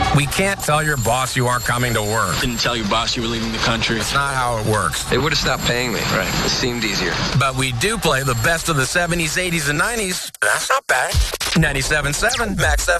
We can't tell your boss you aren't coming to work. Didn't tell your boss you were leaving the country. It's not how it works. They would have stopped paying me. Right. It seemed easier. But we do play the best of the 70s, 80s, and 90s. That's not bad. 97.7 Max